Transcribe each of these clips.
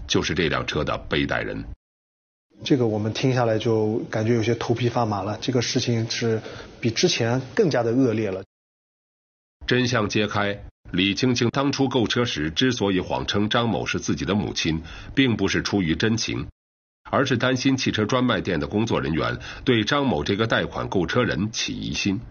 就是这辆车的背带人。 这个我们听下来就感觉有些头皮发麻了，这个事情是比之前更加的恶劣了。 真相揭开，李青青当初购车时之所以谎称张某是自己的母亲，并不是出于真情，而是担心汽车专卖店的工作人员对张某这个贷款购车人起疑心。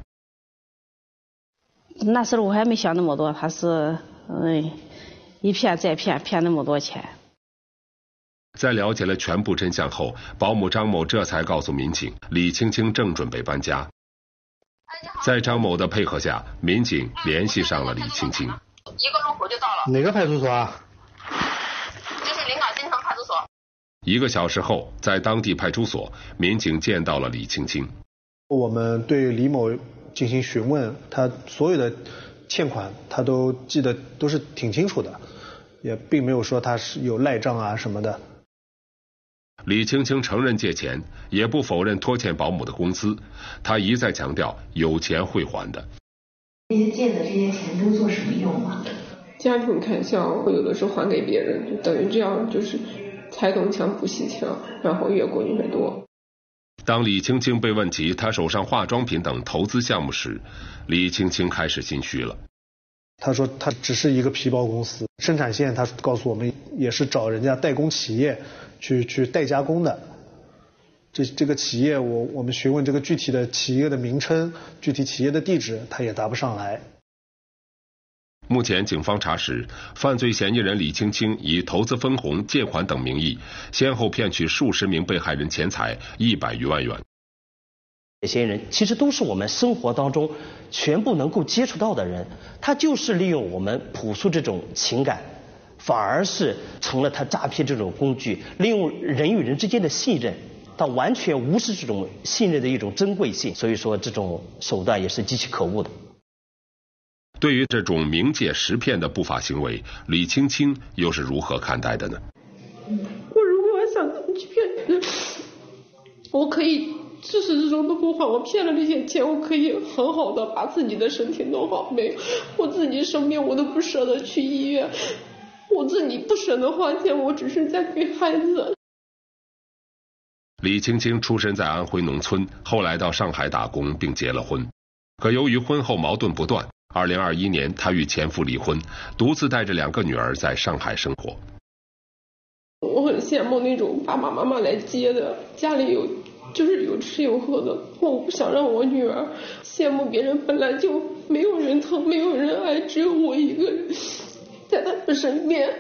那时候我还没想那么多，他是一骗再骗，骗那么多钱。 在了解了全部真相后，保姆张某这才告诉民警，李青青正准备搬家。在张某的配合下，民警联系上了李青青。 1个路口就到了。 哪个派出所啊？ 就是临港新城派出所。 1个小时后，在当地派出所，民警见到了李青青。 我们对李某进行询问，他所有的欠款他都记得都是挺清楚的，也并没有说他是有赖账啊什么的。 李青青承认借钱，也不否认拖欠保姆的工资，他一再强调有钱会还的。 这些借的这些钱都做什么用啊？ 家庭开销，会有的时候还给别人，就等于这样就是拆东墙补西墙，然后越滚越多。 当李青青被问及她手上化妆品等投资项目时，李青青开始心虚了。 他说他只是一个皮包公司，生产线他告诉我们也是找人家代工企业去代加工的。这个企业我们询问这个具体的企业的名称、具体企业的地址，他也答不上来。 目前警方查实，犯罪嫌疑人李青青以投资分红、借款等名义，先后骗取数十名被害人钱财100余万元。 嫌疑人其实都是我们生活当中全部能够接触到的人，他就是利用我们朴素这种情感，反而是成了他诈骗这种工具，利用人与人之间的信任，他完全无视这种信任的一种珍贵性，所以说这种手段也是极其可恶的。 对于这种明借实骗的不法行为，李青青又是如何看待的呢？ 我如果想去骗人，我可以自始至终都不还，我骗了这些钱，我可以很好的把自己的身体弄好，没有我自己生病我都不舍得去医院，我自己不舍得花钱，我只是在给孩子。 李青青出身在安徽农村，后来到上海打工并结了婚，可由于婚后矛盾不断，2021年她与前夫离婚，独自带着2个女儿在上海生活。 我很羡慕那种爸爸妈妈来接的，家里有吃有喝的，我不想让我女儿羡慕别人，本来就没有人疼没有人爱，只有我一个人在他们身边。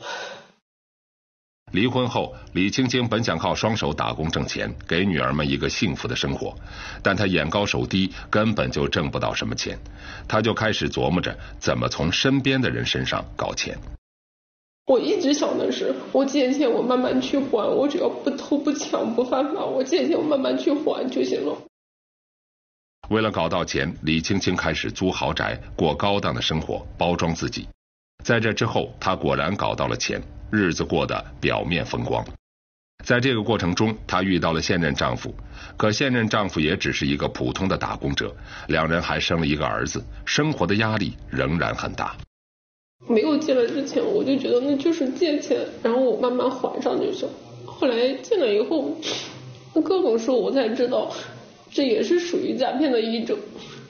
离婚后，李青青本想靠双手打工挣钱，给女儿们一个幸福的生活，但她眼高手低，根本就挣不到什么钱。她就开始琢磨着怎么从身边的人身上搞钱。 我一直想的是，我借钱我慢慢去还，我只要不偷不抢不犯法，我借钱我慢慢去还就行了。 为了搞到钱，李青青开始租豪宅，过高档的生活，包装自己。在这之后，她果然搞到了钱，日子过得表面风光。在这个过程中，她遇到了现任丈夫，可现任丈夫也只是一个普通的打工者，2人还生了一个儿子，生活的压力仍然很大。 没有借了之前，我就觉得那就是借钱，然后我慢慢还上就行。后来借了以后，各种说我才知道，这也是属于诈骗的一种。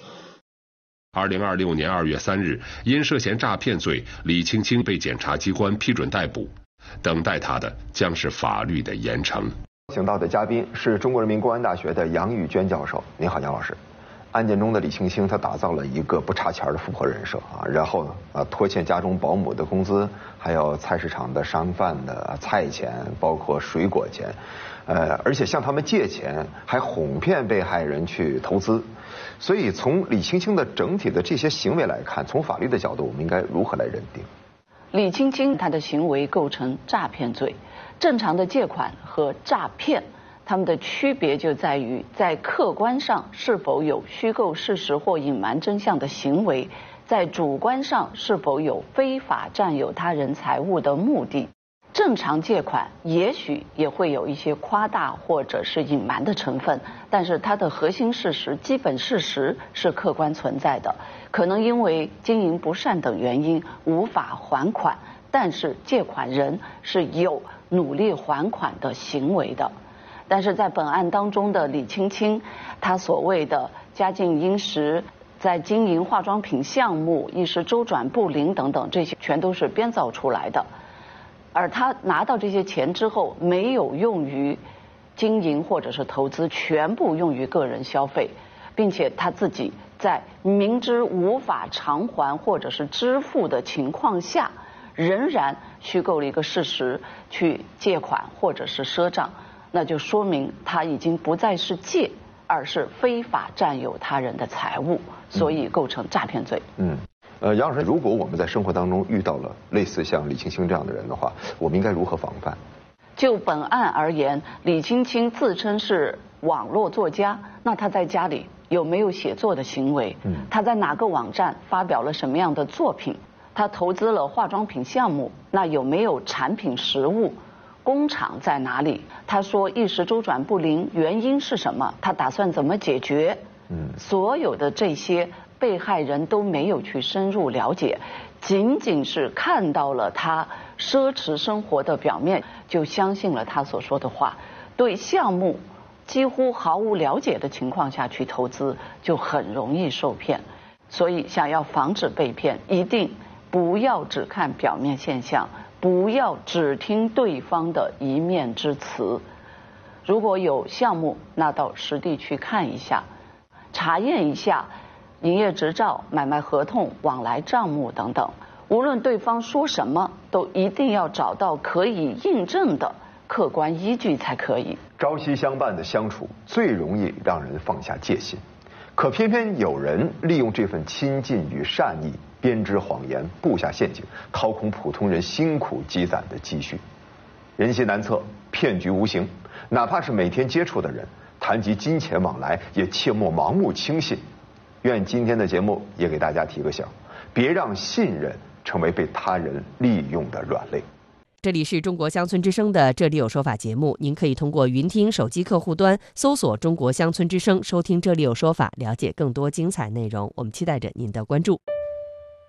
2026年2月3日，因涉嫌诈骗罪，李青青被检察机关批准逮捕，等待她的将是法律的严惩。 请到的嘉宾是中国人民公安大学的杨玉娟教授。您好，杨老师。案件中的李青青，她打造了一个不差钱的富婆人设啊，然后呢拖欠家中保姆的工资，还有菜市场的商贩的菜钱，包括水果钱，而且向他们借钱，还哄骗被害人去投资。所以从李青青的整体的这些行为来看，从法律的角度，我们应该如何来认定？ 李青青她的行为构成诈骗罪，正常的借款和诈骗。他们的区别就在于，在客观上是否有虚构事实或隐瞒真相的行为，在主观上是否有非法占有他人财物的目的。正常借款也许也会有一些夸大或者是隐瞒的成分，但是它的核心事实、基本事实是客观存在的。可能因为经营不善等原因无法还款，但是借款人是有努力还款的行为的。但是在本案当中的李青青，她所谓的家境殷实，在经营化妆品项目一时周转不灵等等，这些全都是编造出来的。而他拿到这些钱之后，没有用于经营或者是投资，全部用于个人消费，并且他自己在明知无法偿还或者是支付的情况下，仍然虚构了一个事实去借款或者是赊账，那就说明他已经不再是借，而是非法占有他人的财物，所以构成诈骗罪。 杨老师，如果我们在生活当中遇到了类似像李青青这样的人的话，我们应该如何防范？ 就本案而言，李青青自称是网络作家，那他在家里有没有写作的行为？他在哪个网站发表了什么样的作品？他投资了化妆品项目，那有没有产品实物？工厂在哪里？他说一时周转不灵，原因是什么？他打算怎么解决？所有的这些被害人都没有去深入了解，仅仅是看到了他奢侈生活的表面，就相信了他所说的话，对项目几乎毫无了解的情况下去投资，就很容易受骗。所以想要防止被骗，一定不要只看表面现象，不要只听对方的一面之词。如果有项目，那到实地去看一下，查验一下营业执照、买卖合同、往来账目等等，无论对方说什么，都一定要找到可以印证的客观依据才可以。 朝夕相伴的相处，最容易让人放下戒心，可偏偏有人利用这份亲近与善意，编织谎言，布下陷阱，掏空普通人辛苦积攒的积蓄。人心难测，骗局无形，哪怕是每天接触的人，谈及金钱往来，也切莫盲目轻信。愿今天的节目也给大家提个醒，别让信任成为被他人利用的软肋。 这里是中国乡村之声的《这里有说法》节目，您可以通过云听手机客户端搜索中国乡村之声，收听《这里有说法》，了解更多精彩内容。我们期待着您的关注。